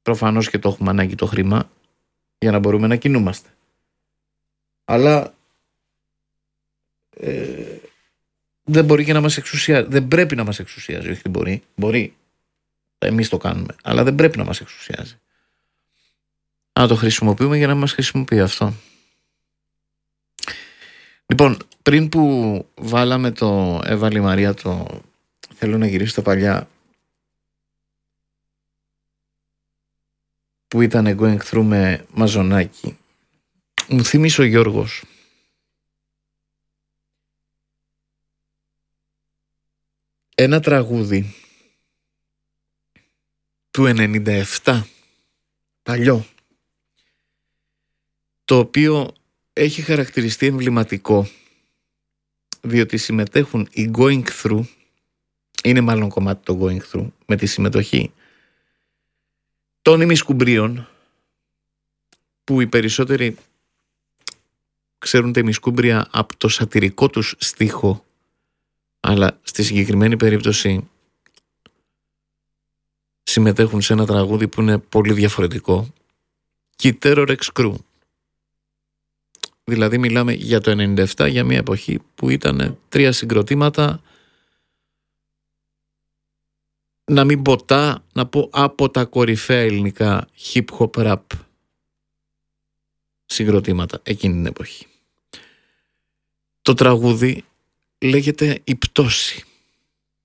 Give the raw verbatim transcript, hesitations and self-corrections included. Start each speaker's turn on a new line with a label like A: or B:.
A: προφανώς και το έχουμε ανάγκη το χρήμα για να μπορούμε να κινούμαστε. Αλλά ε, δεν μπορεί και να μας εξουσιάζει. Δεν πρέπει να μας εξουσιάζει. Όχι, μπορεί. Μπορεί. Εμείς το κάνουμε. Αλλά δεν πρέπει να μας εξουσιάζει. Να το χρησιμοποιούμε για να μας χρησιμοποιεί αυτό. Λοιπόν, πριν που βάλαμε το έβαλε η Μαρία το θέλω να γυρίσω στα παλιά, που ήταν going through με Μαζονάκι, μου θύμισε ο Γιώργος ένα τραγούδι του ενενήντα επτά, παλιό, το οποίο έχει χαρακτηριστεί εμβληματικό, διότι συμμετέχουν οι Going Through, είναι μάλλον κομμάτι το Going Through, με τη συμμετοχή των ημισκουμπρίων, που οι περισσότεροι ξέρουν τα ημισκούμπρια από το σατυρικό τους στίχο, αλλά στη συγκεκριμένη περίπτωση συμμετέχουν σε ένα τραγούδι που είναι πολύ διαφορετικό, και η Terror X Crew. Δηλαδή μιλάμε για το ενενήντα επτά, για μια εποχή που ήταν τρία συγκροτήματα, να μην ποτά, να πω από τα κορυφαία ελληνικά hip hop rap συγκροτήματα εκείνη την εποχή. Το τραγούδι λέγεται «Η πτώση».